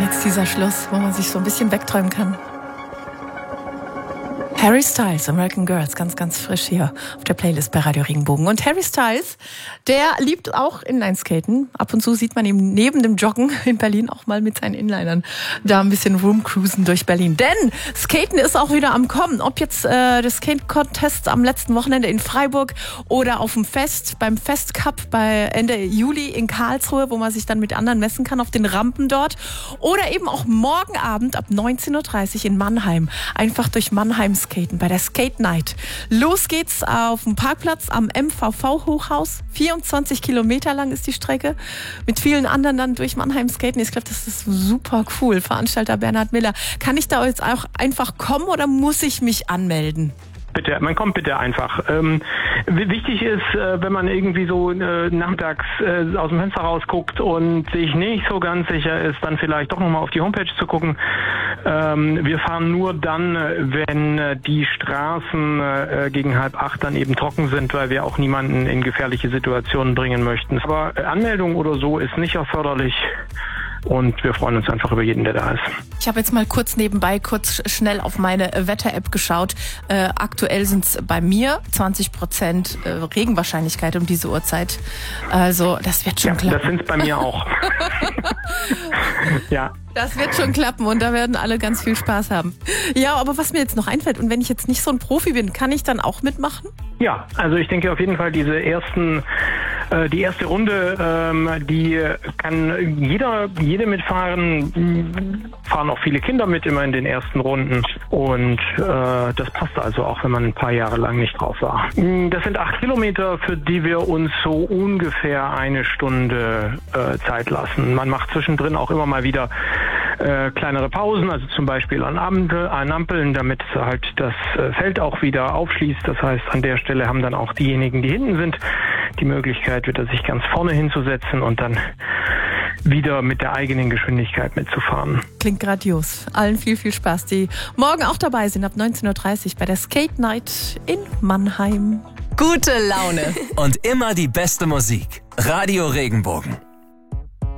jetzt dieser Schluss, wo man sich so ein bisschen wegträumen kann. Harry Styles, American Girls, ganz, ganz frisch hier auf der Playlist bei Radio Regenbogen. Und Harry Styles, der liebt auch Inlineskaten. Ab und zu sieht man ihn neben dem Joggen in Berlin auch mal mit seinen Inlinern da ein bisschen rumcruisen durch Berlin. Denn Skaten ist auch wieder am Kommen. Ob jetzt das Skate-Contest am letzten Wochenende in Freiburg oder auf dem Fest, beim Festcup bei Ende Juli in Karlsruhe, wo man sich dann mit anderen messen kann auf den Rampen dort. Oder eben auch morgen Abend ab 19.30 Uhr in Mannheim. Einfach durch Mannheim skaten bei der Skate Night. Los geht's auf dem Parkplatz am MVV-Hochhaus. 24 Kilometer lang ist die Strecke. Mit vielen anderen dann durch Mannheim skaten. Ich glaube, das ist super cool. Veranstalter Bernhard Miller. Kann ich da jetzt auch einfach kommen oder muss ich mich anmelden? Bitte, man kommt bitte einfach. Wichtig ist, wenn man irgendwie so nachmittags aus dem Fenster rausguckt und sich nicht so ganz sicher ist, dann vielleicht doch nochmal auf die Homepage zu gucken. Wir fahren nur dann, wenn die Straßen gegen 7:30 dann eben trocken sind, weil wir auch niemanden in gefährliche Situationen bringen möchten. Aber Anmeldung oder so ist nicht erforderlich. Und wir freuen uns einfach über jeden, der da ist. Ich habe jetzt mal kurz nebenbei schnell auf meine Wetter-App geschaut. Aktuell sind es bei mir 20% Regenwahrscheinlichkeit um diese Uhrzeit. Also das wird schon klappen. Das sind es bei mir auch. Ja. Das wird schon klappen und da werden alle ganz viel Spaß haben. Ja, aber was mir jetzt noch einfällt, und wenn ich jetzt nicht so ein Profi bin, kann ich dann auch mitmachen? Ja, also ich denke auf jeden Fall die erste Runde, die kann jede mitfahren, fahren auch viele Kinder mit immer in den ersten Runden und das passt also auch, wenn man ein paar Jahre lang nicht drauf war. Das sind 8 Kilometer, für die wir uns so ungefähr 1 Stunde Zeit lassen. Man macht zwischendrin auch immer mal wieder kleinere Pausen, also zum Beispiel an Ampeln, damit halt das Feld auch wieder aufschließt. Das heißt, an der Stelle haben dann auch diejenigen, die hinten sind, die Möglichkeit, wieder sich ganz vorne hinzusetzen und dann wieder mit der eigenen Geschwindigkeit mitzufahren. Klingt grandios. Allen viel, viel Spaß, die morgen auch dabei sind, ab 19.30 Uhr bei der Skate Night in Mannheim. Gute Laune. Und immer die beste Musik. Radio Regenbogen.